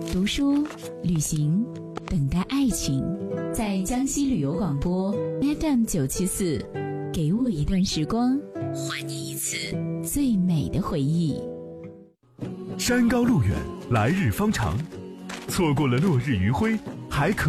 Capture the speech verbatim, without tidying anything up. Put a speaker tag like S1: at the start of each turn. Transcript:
S1: 读书、旅行，等待爱情。在江西旅游广播 F M 九七四，给我一段时光，还你一次最美的回忆。
S2: 山高路远，来日方长，错过了落日余晖，还可